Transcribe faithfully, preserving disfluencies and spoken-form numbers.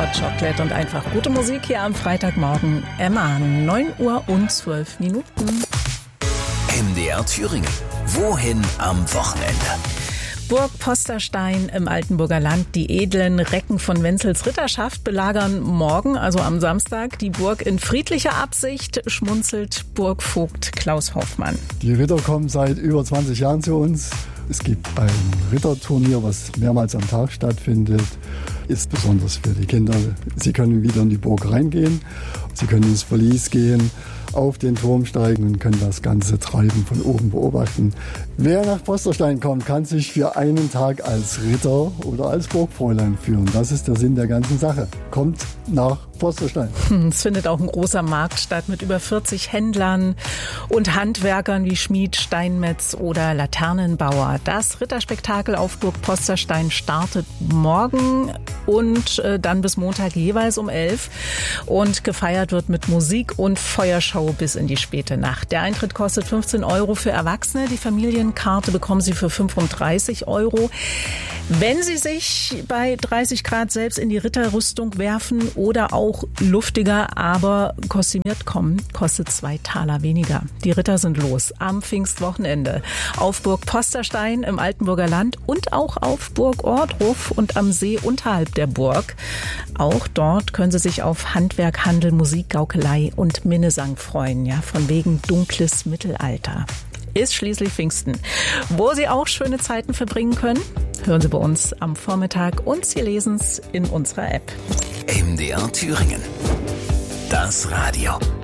Hot Chocolate und einfach gute Musik hier am Freitagmorgen. Emma, neun Uhr und zwölf Minuten. M D R Thüringen. Wohin am Wochenende? Burg Posterstein im Altenburger Land. Die edlen Recken von Wenzels Ritterschaft belagern morgen, also am Samstag, die Burg in friedlicher Absicht, schmunzelt Burgvogt Klaus Hoffmann. Die Ritter kommen seit über zwanzig Jahren zu uns. Es gibt ein Ritterturnier, was mehrmals am Tag stattfindet. Ist besonders für die Kinder. Sie können wieder in die Burg reingehen, sie können ins Verlies gehen, auf den Turm steigen und können das ganze Treiben von oben beobachten. Wer nach Posterstein kommt, kann sich für einen Tag als Ritter oder als Burgfräulein führen. Das ist der Sinn der ganzen Sache. Kommt nach Posterstein. Es findet auch ein großer Markt statt mit über vierzig Händlern und Handwerkern wie Schmied, Steinmetz oder Laternenbauer. Das Ritterspektakel auf Burg Posterstein startet morgen und äh, dann bis Montag jeweils um elf. Und gefeiert wird mit Musik und Feuershow bis in die späte Nacht. Der Eintritt kostet fünfzehn Euro für Erwachsene. Die Familienkarte bekommen Sie für fünfunddreißig Euro. Wenn Sie sich bei dreißig Grad selbst in die Ritterrüstung werfen oder auch luftiger, aber kostümiert kommen, kostet zwei Taler weniger. Die Ritter sind los am Pfingstwochenende auf Burg Posterstein im Altenburger Land und auch auf Burg Ohrdruf und am See unterhalb der Burg. Auch dort können Sie sich auf Handwerk, Handel, Musik, Gaukelei und Minnesang freuen, ja, von wegen dunkles Mittelalter. Ist schließlich Pfingsten. Wo Sie auch schöne Zeiten verbringen können, hören Sie bei uns am Vormittag und Sie lesen es in unserer App. M D R Thüringen. Das Radio.